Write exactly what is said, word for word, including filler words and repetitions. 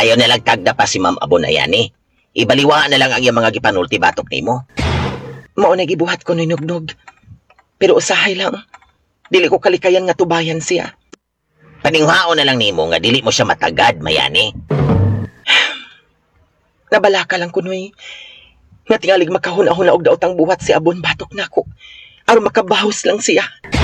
Ayaw na lang tagda pa si Ma'am Abon na yan eh. Ibaliwaan na lang ang iyang mga gipanulti batok nimo. Mao na gibuhat ko ni Nugnog. Pero usahay lang. Dili ko kalikayan nga tubayan siya. Paninghaon na lang nimo nga dili mo siya matagad, mayani. Nabalaka lang kunoy. Nga tingalig makahuna-huna og daotang buhat si Abon batok nako. Aron makabahos lang siya.